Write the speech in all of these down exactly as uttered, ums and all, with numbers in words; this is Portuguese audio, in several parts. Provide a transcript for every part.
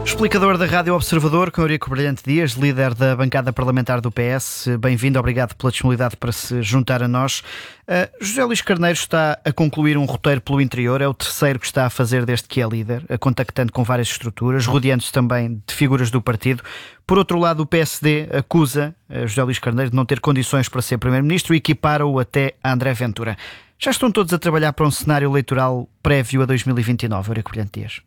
Explicador da Rádio Observador, com Eurico Brilhante Dias, líder da bancada parlamentar do P S. Bem-vindo, obrigado pela disponibilidade para se juntar a nós. Uh, José Luís Carneiro está a concluir um roteiro pelo interior, é o terceiro que está a fazer desde que é líder, contactando com várias estruturas, rodeando-se também de figuras do partido. Por outro lado, o P S D acusa uh, José Luís Carneiro de não ter condições para ser primeiro-ministro e equipara-o até a André Ventura. Já estão todos a trabalhar para um cenário eleitoral prévio a dois mil e vinte e nove, Eurico Brilhante Dias?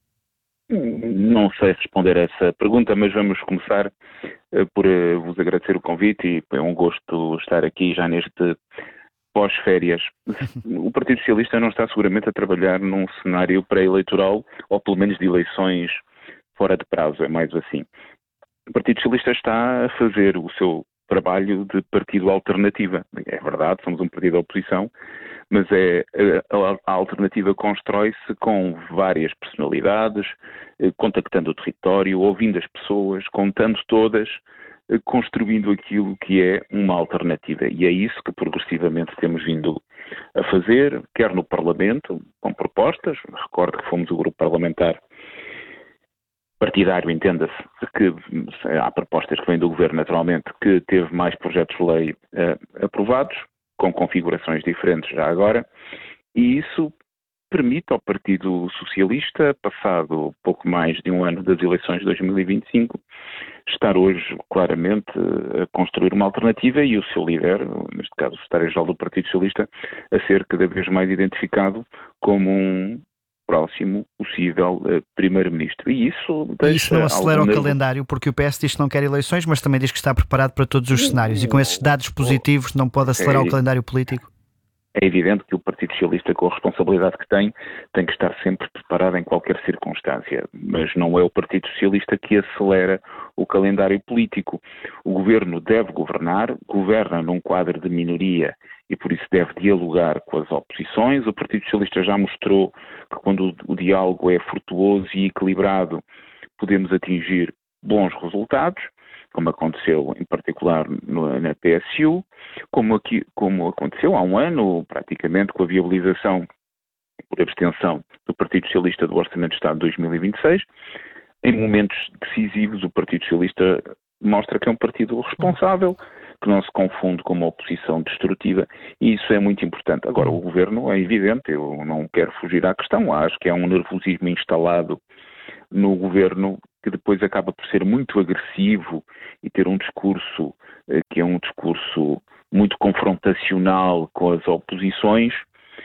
Não sei responder a essa pergunta, mas vamos começar uh, por uh, vos agradecer o convite e é um gosto estar aqui já neste pós-férias. O Partido Socialista não está seguramente a trabalhar num cenário pré-eleitoral ou pelo menos de eleições fora de prazo, é mais assim. O Partido Socialista está a fazer o seu trabalho de partido alternativa. É verdade, somos um partido de oposição, mas é, a, a alternativa constrói-se com várias personalidades, contactando o território, ouvindo as pessoas, contando todas, construindo aquilo que é uma alternativa. E é isso que progressivamente temos vindo a fazer, quer no Parlamento, com propostas. Recordo que fomos o grupo parlamentar partidário, entenda-se, que há propostas que vêm do Governo, naturalmente, que teve mais projetos de lei uh, aprovados, com configurações diferentes já agora, e isso permite ao Partido Socialista, passado pouco mais de um ano das eleições de dois mil e vinte e cinco, estar hoje claramente a construir uma alternativa e o seu líder, neste caso o secretário-geral do Partido Socialista, a ser cada vez mais identificado como um próximo possível uh, primeiro-ministro. E isso deixa... E isso não acelera algum... o calendário, porque o P S diz que não quer eleições, mas também diz que está preparado para todos os cenários. E com esses dados positivos não pode acelerar é, o calendário político? É evidente que o Partido Socialista, com a responsabilidade que tem, tem que estar sempre preparado em qualquer circunstância. Mas não é o Partido Socialista que acelera o calendário político. O Governo deve governar, governa num quadro de minoria e por isso deve dialogar com as oposições. O Partido Socialista já mostrou que quando o, o diálogo é frutuoso e equilibrado, podemos atingir bons resultados, como aconteceu em particular no, na P S U, como, aqui, como aconteceu há um ano, praticamente, com a viabilização por abstenção do Partido Socialista do Orçamento de Estado de dois mil e vinte e seis. Em momentos decisivos, o Partido Socialista mostra que é um partido responsável, que não se confunde com uma oposição destrutiva, e isso é muito importante. Agora, o Governo é evidente, eu não quero fugir à questão, acho que há um nervosismo instalado no Governo que depois acaba por ser muito agressivo e ter um discurso eh, que é um discurso muito confrontacional com as oposições,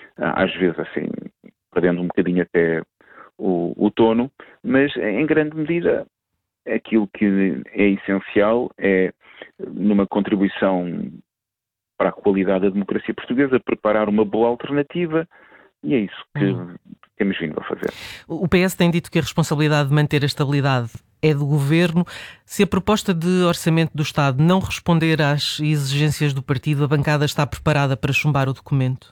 às vezes assim, perdendo um bocadinho até o, o tono, mas em grande medida aquilo que é essencial é, numa contribuição para a qualidade da democracia portuguesa, preparar uma boa alternativa, e é isso que hum. temos vindo a fazer. O P S tem dito que a responsabilidade de manter a estabilidade é do Governo. Se a proposta de orçamento do Estado não responder às exigências do partido, a bancada está preparada para chumbar o documento?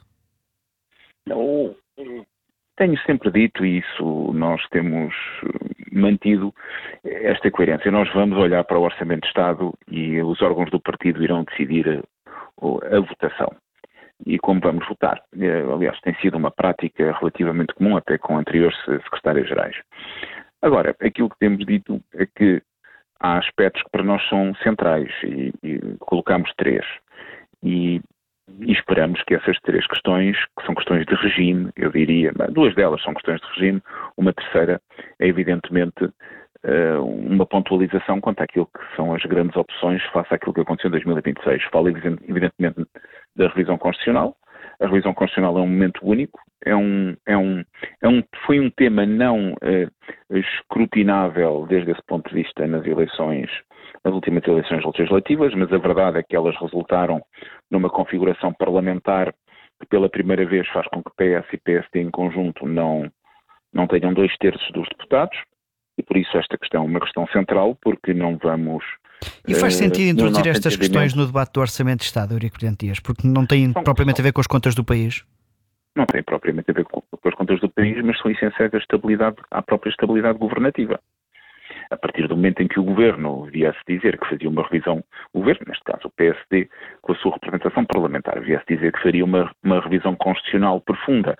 Não, tenho sempre dito isso, nós temos mantido esta coerência. Nós vamos olhar para o Orçamento de Estado e os órgãos do partido irão decidir a, a votação. E como vamos votar. Aliás, tem sido uma prática relativamente comum até com anteriores secretários-gerais. Agora, aquilo que temos dito é que há aspectos que para nós são centrais e, e colocamos três. E, e esperamos que essas três questões, que são questões de regime, eu diria, duas delas são questões de regime, uma terceira é evidentemente uma pontualização quanto àquilo que são as grandes opções face àquilo que aconteceu em dois mil e vinte e seis. Falo evidentemente da revisão constitucional. A revisão constitucional é um momento único, é um, é um, é um, foi um tema não eh, escrutinável desde esse ponto de vista nas eleições, nas últimas eleições legislativas, mas a verdade é que elas resultaram numa configuração parlamentar que pela primeira vez faz com que P S e P S D em conjunto não, não tenham dois terços dos deputados. E por isso esta questão é uma questão central, porque não vamos... E faz sentido uh, introduzir estas questões no debate do Orçamento de Estado, Eurico Brilhante Dias, porque não tem são, propriamente são, a ver com as contas do país? Não tem propriamente a ver com, com as contas do país, mas são essenciais à estabilidade, à própria estabilidade governativa. A partir do momento em que o Governo viesse dizer que fazia uma revisão, o Governo, neste caso o P S D, com a sua representação parlamentar, viesse dizer que faria uma, uma revisão constitucional profunda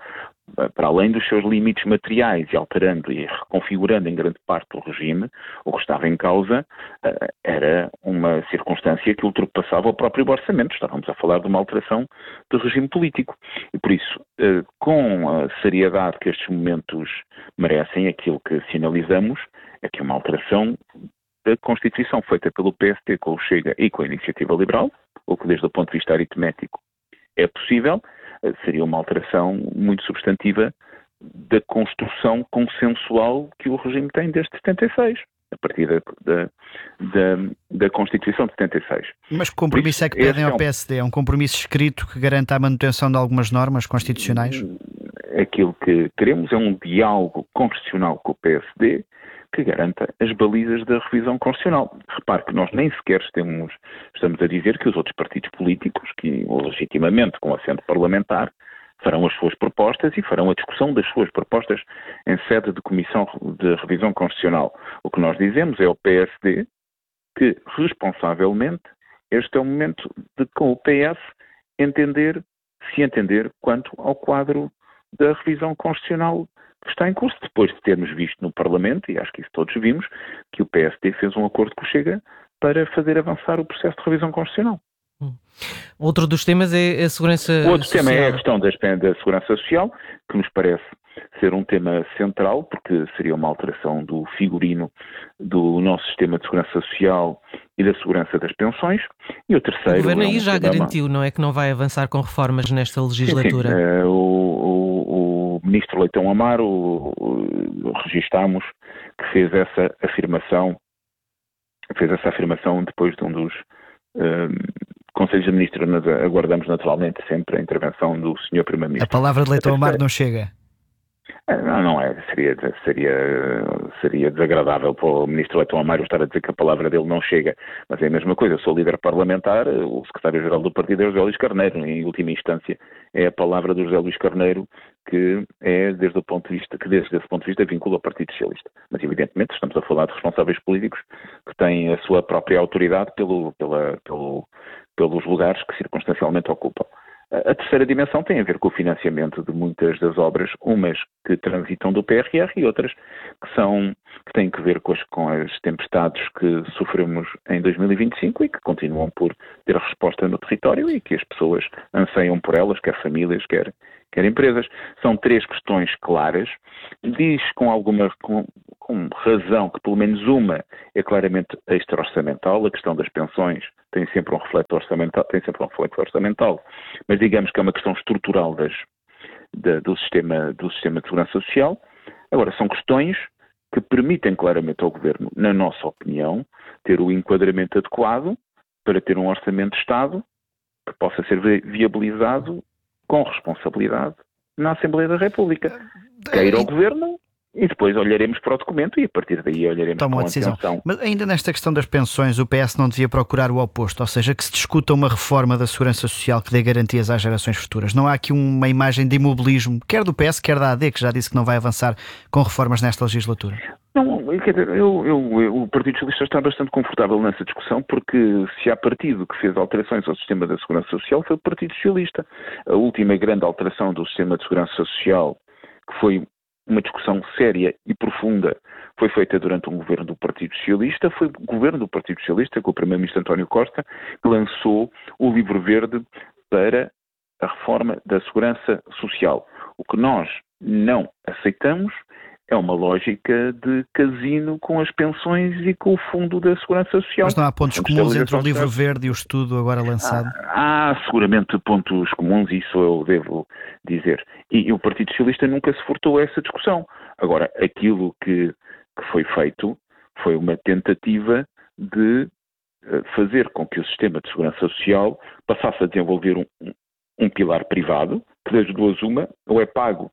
para além dos seus limites materiais e alterando e reconfigurando em grande parte o regime, o que estava em causa uh, era uma circunstância que ultrapassava o próprio orçamento. Estávamos a falar de uma alteração do regime político. E por isso, uh, com a seriedade que estes momentos merecem, aquilo que sinalizamos é que uma alteração da Constituição feita pelo P S D com o Chega e com a Iniciativa Liberal, o que desde o ponto de vista aritmético é possível, seria uma alteração muito substantiva da construção consensual que o regime tem desde setenta e seis, a partir da, da, da, da Constituição de setenta e seis. Mas que compromisso é que pedem ao P S D? É um compromisso escrito que garanta a manutenção de algumas normas constitucionais? Aquilo que queremos é um diálogo constitucional com o P S D que garanta as balizas da revisão constitucional. Repare que nós nem sequer estamos, estamos a dizer que os outros partidos políticos, que legitimamente com assento parlamentar, farão as suas propostas e farão a discussão das suas propostas em sede de comissão de revisão constitucional. O que nós dizemos é ao P S D que, responsavelmente, este é o momento de, com o P S, entender, se entender, quanto ao quadro da revisão constitucional que está em curso, depois de termos visto no Parlamento, e acho que isso todos vimos, que o P S D fez um acordo com o Chega para fazer avançar o processo de revisão constitucional. Hum. Outro dos temas é a segurança social. O outro tema é a questão da, da segurança social, que nos parece ser um tema central, porque seria uma alteração do figurino do nosso sistema de segurança social e da segurança das pensões. E o terceiro... O Governo é um aí já tema... garantiu, não é, que não vai avançar com reformas nesta legislatura? Sim, sim. Uh, o, o, o Ministro Leitão Amaro, o, o, registámos que fez essa afirmação, fez essa afirmação depois de um dos... Uh, Conselhos de Ministros, nós aguardamos naturalmente sempre a intervenção do senhor Primeiro-Ministro. A palavra de Leitão Amaro não chega? Não, não é. Seria, seria, seria desagradável para o Ministro Leitão Amaro estar a dizer que a palavra dele não chega. Mas é a mesma coisa. Eu sou líder parlamentar, o secretário-geral do partido é José Luís Carneiro. Em última instância, é a palavra do José Luís Carneiro que é, desde o ponto de vista, que desde esse ponto de vista vincula ao Partido Socialista. Mas, evidentemente, estamos a falar de responsáveis políticos que têm a sua própria autoridade pelo, pela, pelo, pelos lugares que circunstancialmente ocupam. A terceira dimensão tem a ver com o financiamento de muitas das obras, umas que transitam do P R R e outras que, são, que têm que ver com as, com as tempestades que sofremos em dois mil e vinte e cinco e que continuam por ter resposta no território e que as pessoas anseiam por elas, quer famílias, quer, quer empresas. São três questões claras. Diz com alguma com, com razão que pelo menos uma é claramente extra-orçamental, a questão das pensões tem sempre um reflexo orçamental, tem sempre um reflexo orçamental, mas digamos que é uma questão estrutural das, da, do, sistema, do sistema de segurança social. Agora, são questões que permitem claramente ao Governo, na nossa opinião, ter o enquadramento adequado para ter um orçamento de Estado que possa ser viabilizado com responsabilidade na Assembleia da República. Queira ao Governo e depois olharemos para o documento e a partir daí olharemos Toma com a decisão. atenção. Mas ainda nesta questão das pensões, o P S não devia procurar o oposto, ou seja, que se discuta uma reforma da segurança social que dê garantias às gerações futuras. Não há aqui uma imagem de imobilismo, quer do P S, quer da A D, que já disse que não vai avançar com reformas nesta legislatura? Não, quer dizer, eu, eu, eu, o Partido Socialista está bastante confortável nessa discussão porque se há partido que fez alterações ao sistema da segurança social foi o Partido Socialista. A última grande alteração do sistema de segurança social, que foi uma discussão séria e profunda, foi feita durante um governo do Partido Socialista, foi o governo do Partido Socialista, com o Primeiro-Ministro António Costa, que lançou o Livro Verde para a reforma da segurança social. O que nós não aceitamos é uma lógica de casino com as pensões e com o Fundo da Segurança Social. Mas não há pontos comuns entre o Livro Verde e o estudo agora lançado? Há, há seguramente pontos comuns, isso eu devo dizer. E, e o Partido Socialista nunca se furtou a essa discussão. Agora, aquilo que, que foi feito foi uma tentativa de uh, fazer com que o sistema de segurança social passasse a desenvolver um, um, um pilar privado, que das duas uma, ou é pago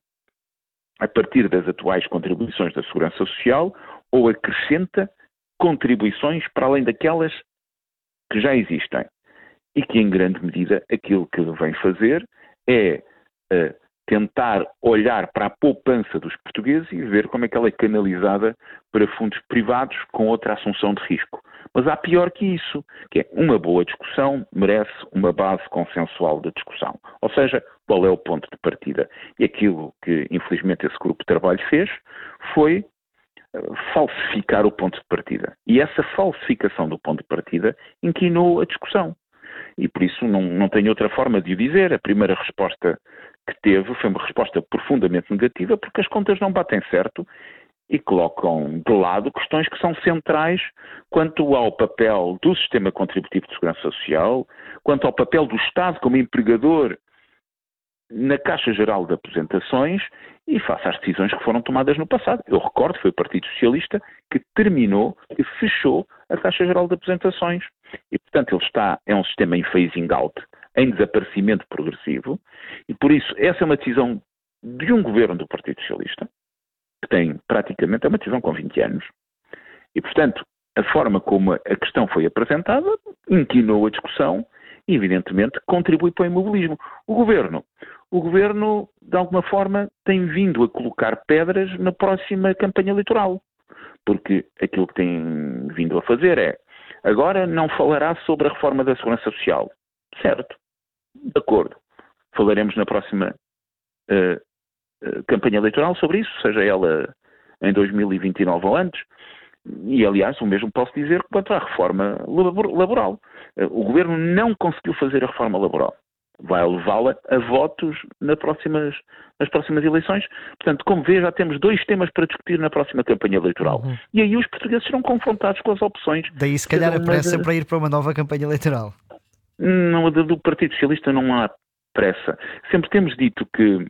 a partir das atuais contribuições da Segurança Social, ou acrescenta contribuições para além daquelas que já existem. E que, em grande medida, aquilo que vem fazer é uh, tentar olhar para a poupança dos portugueses e ver como é que ela é canalizada para fundos privados com outra assunção de risco. Mas há pior que isso, que é uma boa discussão merece uma base consensual de discussão. Ou seja, qual é o ponto de partida. E aquilo que, infelizmente, esse grupo de trabalho fez foi falsificar o ponto de partida. E essa falsificação do ponto de partida inquinou a discussão. E por isso não, não tenho outra forma de o dizer. A primeira resposta que teve foi uma resposta profundamente negativa, porque as contas não batem certo e colocam de lado questões que são centrais quanto ao papel do sistema contributivo de segurança social, quanto ao papel do Estado como empregador na Caixa Geral de Aposentações e face às decisões que foram tomadas no passado. Eu recordo, foi o Partido Socialista que terminou e fechou a Caixa Geral de Aposentações. E, portanto, ele está, é um sistema em phasing out, em desaparecimento progressivo, e por isso essa é uma decisão de um governo do Partido Socialista, que tem praticamente, é uma decisão com vinte anos, e, portanto, a forma como a questão foi apresentada inquinou a discussão e, evidentemente, contribui para o imobilismo. O governo, o governo, de alguma forma, tem vindo a colocar pedras na próxima campanha eleitoral, porque aquilo que tem vindo a fazer é, agora não falará sobre a reforma da Segurança Social. Certo, de acordo. Falaremos na próxima uh, uh, campanha eleitoral sobre isso, seja ela em dois mil e vinte e nove ou antes. E, aliás, o mesmo posso dizer quanto à reforma laboral. Uh, o Governo não conseguiu fazer a reforma laboral. Vai levá-la a votos nas próximas, nas próximas eleições. Portanto, como vê, já temos dois temas para discutir na próxima campanha eleitoral. Uhum. E aí os portugueses serão confrontados com as opções. Daí, se calhar, a pressa para ir para uma nova campanha eleitoral. Não, do Partido Socialista não há pressa. Sempre temos dito que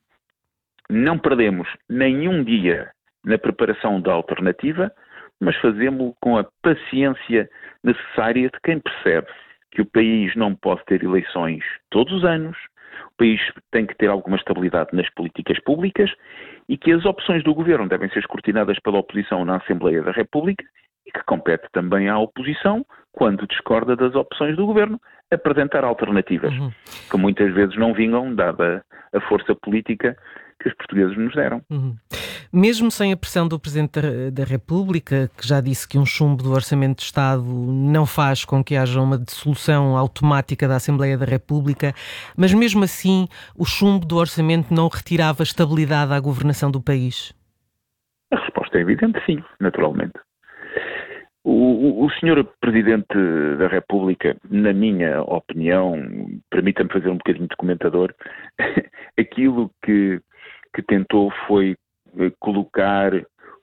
não perdemos nenhum dia na preparação da alternativa, mas fazemos-lo com a paciência necessária de quem percebe que o país não pode ter eleições todos os anos, o país tem que ter alguma estabilidade nas políticas públicas e que as opções do governo devem ser escrutinadas pela oposição na Assembleia da República e que compete também à oposição, quando discorda das opções do governo, apresentar alternativas, uhum. que muitas vezes não vingam, dada a força política que os portugueses nos deram. Uhum. Mesmo sem a pressão do Presidente da República, que já disse que um chumbo do Orçamento de Estado não faz com que haja uma dissolução automática da Assembleia da República, mas mesmo assim o chumbo do Orçamento não retirava estabilidade à governação do país? A resposta é evidente, sim, naturalmente. O, o, o senhor Presidente da República, na minha opinião, permita-me fazer um bocadinho de comentador, aquilo que, que tentou foi colocar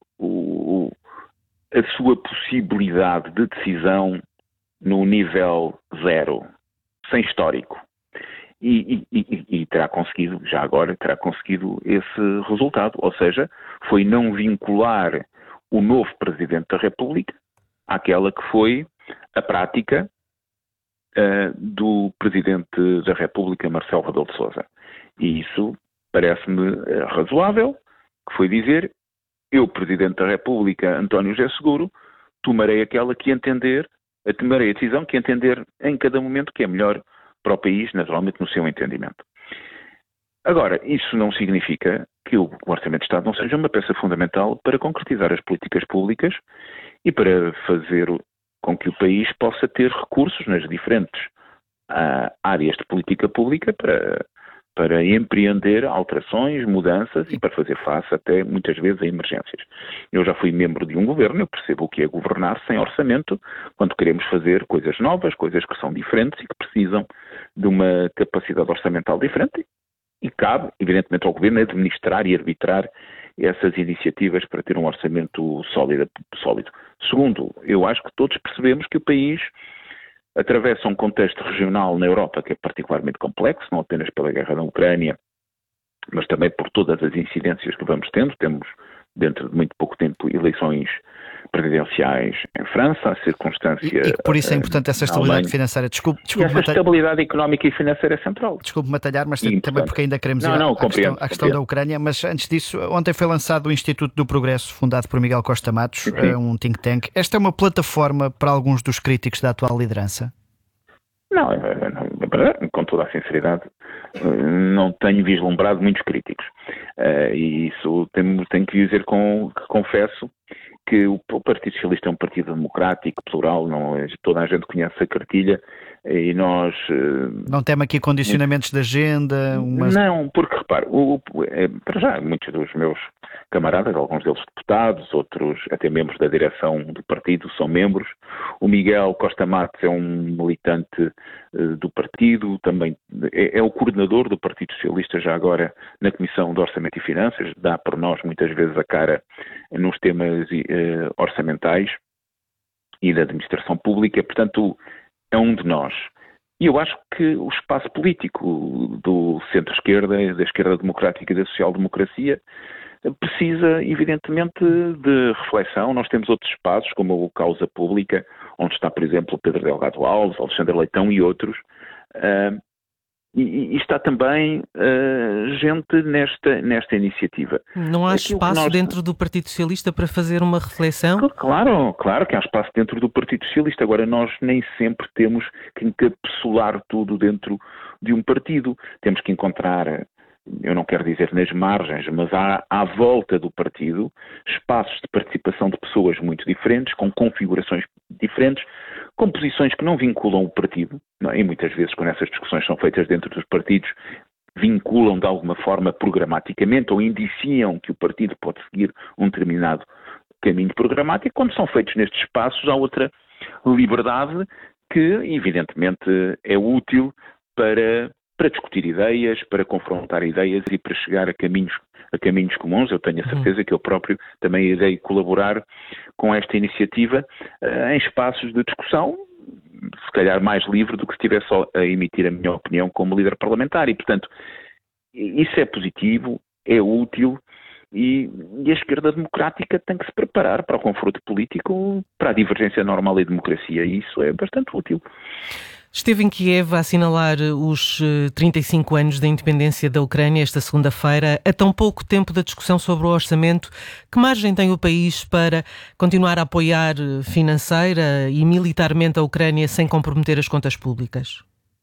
o, a sua possibilidade de decisão no nível zero, sem histórico. E, e, e, e terá conseguido, já agora, terá conseguido esse resultado. Ou seja, foi não vincular o novo Presidente da República àquela que foi a prática uh, do Presidente da República, Marcelo Rebelo de Sousa. E isso parece-me uh, razoável, que foi dizer, eu, Presidente da República, António José Seguro, tomarei aquela que entender, tomarei a decisão que entender em cada momento que é melhor para o país, naturalmente no seu entendimento. Agora, isso não significa que o Orçamento de Estado não seja uma peça fundamental para concretizar as políticas públicas e para fazer com que o país possa ter recursos nas diferentes uh, áreas de política pública para, para empreender alterações, mudanças e para fazer face até, muitas vezes, a emergências. Eu já fui membro de um governo, eu percebo o que é governar sem orçamento, quando queremos fazer coisas novas, coisas que são diferentes e que precisam de uma capacidade orçamental diferente. E cabe, evidentemente, ao Governo administrar e arbitrar essas iniciativas para ter um orçamento sólido. sólido. Segundo, eu acho que todos percebemos que o país atravessa um contexto regional na Europa que é particularmente complexo, não apenas pela guerra na Ucrânia, mas também por todas as incidências que vamos tendo. Temos, dentro de muito pouco tempo, eleições presidenciais em França, a circunstância... E, e por isso é importante essa estabilidade financeira. Desculpe, desculpe, essa matalhar... estabilidade económica e financeira é central. Desculpe-me atalhar, mas e, também porque ainda queremos não, ir não, à, questão, à questão da Ucrânia, mas antes disso, ontem foi lançado o Instituto do Progresso, fundado por Miguel Costa Matos, sim, um think tank. Esta é uma plataforma para alguns dos críticos da atual liderança? Não, não, com toda a sinceridade, não tenho vislumbrado muitos críticos. E isso tenho, tenho que dizer com, que confesso que o Partido Socialista é um partido democrático, plural, não, toda a gente conhece a cartilha, E nós... Não teme aqui condicionamentos de agenda? Uma... Não, porque, repare, o, o, é, para já, muitos dos meus camaradas, alguns deles deputados, outros até membros da direção do partido, são membros. O Miguel Costa Matos é um militante uh, do partido, também é, é o coordenador do Partido Socialista já agora na Comissão de Orçamento e Finanças, dá por nós muitas vezes a cara nos temas uh, orçamentais e da administração pública, portanto é um de nós. E eu acho que o espaço político do centro-esquerda, da esquerda democrática e da social-democracia precisa, evidentemente, de reflexão. Nós temos outros espaços, como a Causa Pública, onde está, por exemplo, Pedro Delgado Alves, Alexandre Leitão e outros. Uh, e, e está também uh, gente nesta, nesta iniciativa. Não há Aquilo espaço nós... dentro do Partido Socialista para fazer uma reflexão? Claro, claro que há espaço dentro do Partido Socialista. Agora, nós nem sempre temos que encapsular tudo dentro de um partido. Temos que encontrar... eu não quero dizer nas margens, mas há à volta do partido espaços de participação de pessoas muito diferentes, com configurações diferentes, com posições que não vinculam o partido, não é? E muitas vezes quando essas discussões são feitas dentro dos partidos, vinculam de alguma forma programaticamente ou indiciam que o partido pode seguir um determinado caminho programático. Quando são feitos nestes espaços há outra liberdade que evidentemente é útil para... para discutir ideias, para confrontar ideias e para chegar a caminhos, a caminhos comuns. Eu tenho a certeza que eu próprio também irei colaborar com esta iniciativa uh, em espaços de discussão, se calhar mais livre do que se estivesse só a emitir a minha opinião como líder parlamentar. E, portanto, isso é positivo, é útil e, e a esquerda democrática tem que se preparar para o confronto político, para a divergência normal e democracia, e isso é bastante útil. Esteve em Kiev a assinalar os trinta e cinco anos da independência da Ucrânia esta segunda-feira. A tão pouco tempo da discussão sobre o orçamento, que margem tem o país para continuar a apoiar financeira e militarmente a Ucrânia sem comprometer as contas públicas?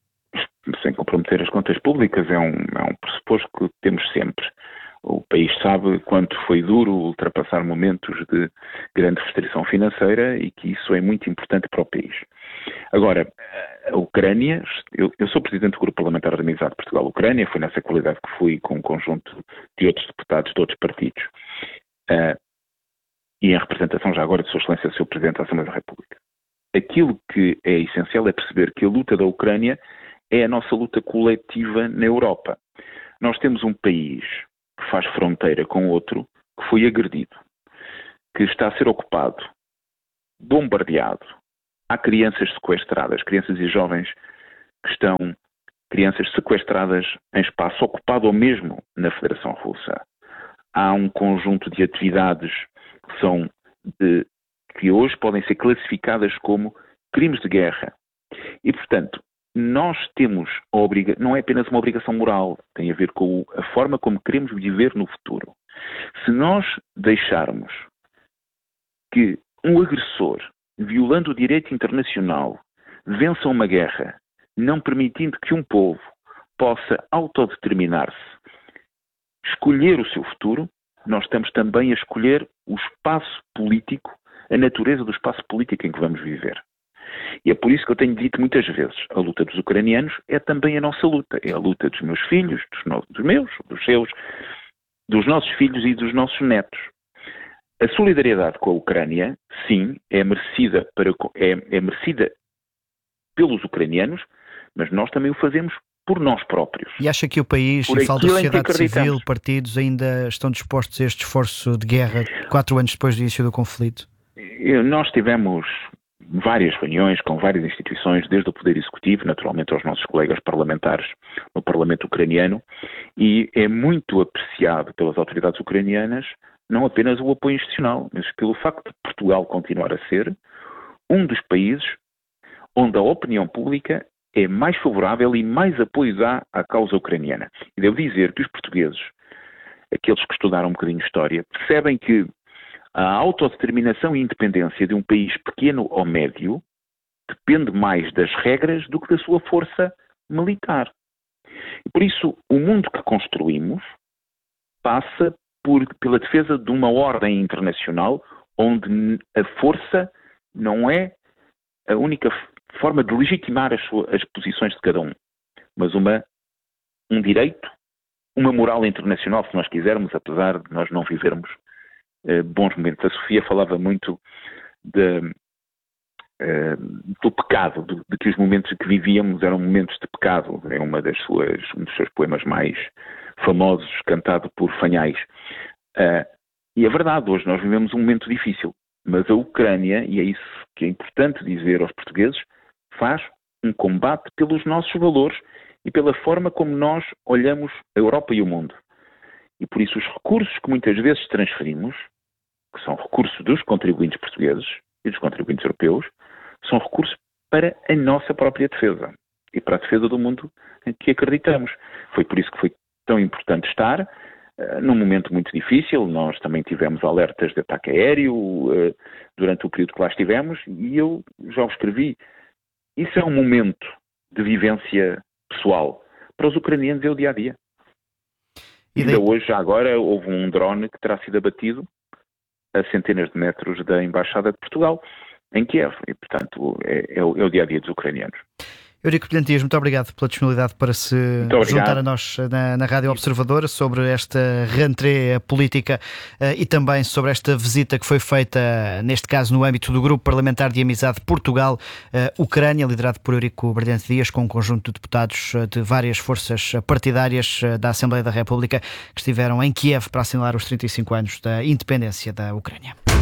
Sem comprometer as contas públicas é um, é um pressuposto que temos sempre. O país sabe quanto foi duro ultrapassar momentos de grande restrição financeira e que isso é muito importante para o país. Agora, a Ucrânia, eu, eu sou presidente do Grupo Parlamentar de Amizade Portugal-Ucrânia, foi nessa qualidade que fui com um conjunto de outros deputados de outros partidos, uh, e em representação já agora de Sua Excelência, Senhor Presidente da Assembleia da República. Aquilo que é essencial é perceber que a luta da Ucrânia é a nossa luta coletiva na Europa. Nós temos um país que faz fronteira com outro, que foi agredido, que está a ser ocupado, bombardeado. Há crianças sequestradas, crianças e jovens que estão, crianças sequestradas em espaço ocupado ou mesmo na Federação Russa. Há um conjunto de atividades que são de, que hoje podem ser classificadas como crimes de guerra. E, portanto, nós temos a obrigação, não é apenas uma obrigação moral, tem a ver com a forma como queremos viver no futuro. Se nós deixarmos que um agressor, violando o direito internacional, vença uma guerra, não permitindo que um povo possa autodeterminar-se, escolher o seu futuro, nós estamos também a escolher o espaço político, a natureza do espaço político em que vamos viver. E é por isso que eu tenho dito muitas vezes, a luta dos ucranianos é também a nossa luta, é a luta dos meus filhos, dos, no, dos meus, dos seus, dos nossos filhos e dos nossos netos. A solidariedade com a Ucrânia, sim, é merecida, para, é, é merecida pelos ucranianos, mas nós também o fazemos por nós próprios. E acha que o país, e fala da sociedade civil, partidos, ainda estão dispostos a este esforço de guerra quatro anos depois do início do conflito? Nós tivemos várias reuniões com várias instituições, desde o Poder Executivo, naturalmente aos nossos colegas parlamentares no Parlamento ucraniano, e é muito apreciado pelas autoridades ucranianas não apenas o apoio institucional, mas pelo facto de Portugal continuar a ser um dos países onde a opinião pública é mais favorável e mais apoio dá à causa ucraniana. E devo dizer que os portugueses, aqueles que estudaram um bocadinho de história, percebem que a autodeterminação e independência de um país pequeno ou médio depende mais das regras do que da sua força militar. E por isso, o mundo que construímos passa por, pela defesa de uma ordem internacional onde a força não é a única forma de legitimar as, suas, as posições de cada um, mas uma, um direito, uma moral internacional, se nós quisermos, apesar de nós não vivermos uh, bons momentos. A Sofia falava muito de, uh, do pecado, de, de que os momentos que vivíamos eram momentos de pecado. É uma das suas, um dos seus poemas mais famosos, cantado por Fanhais. Uh, e é verdade, hoje nós vivemos um momento difícil, mas a Ucrânia, e é isso que é importante dizer aos portugueses, faz um combate pelos nossos valores e pela forma como nós olhamos a Europa e o mundo. E por isso os recursos que muitas vezes transferimos, que são recursos dos contribuintes portugueses e dos contribuintes europeus, são recursos para a nossa própria defesa e para a defesa do mundo em que acreditamos. Foi por isso que foi tão importante estar uh, num momento muito difícil. Nós também tivemos alertas de ataque aéreo uh, durante o período que lá estivemos, e eu já o escrevi. Isso é um momento de vivência pessoal. Para os ucranianos é o dia-a-dia. E ainda hoje, já agora, houve um drone que terá sido abatido a centenas de metros da Embaixada de Portugal, em Kiev. E, portanto, é, é o, é o dia-a-dia dos ucranianos. Eurico Brilhante Dias, muito obrigado pela disponibilidade para se juntar a nós na, na Rádio Observador sobre esta rentrée política uh, e também sobre esta visita que foi feita, neste caso no âmbito do Grupo Parlamentar de Amizade Portugal-Ucrânia, uh, liderado por Eurico Brilhante Dias, com um conjunto de deputados uh, de várias forças partidárias uh, da Assembleia da República que estiveram em Kiev para assinalar os trinta e cinco anos da independência da Ucrânia.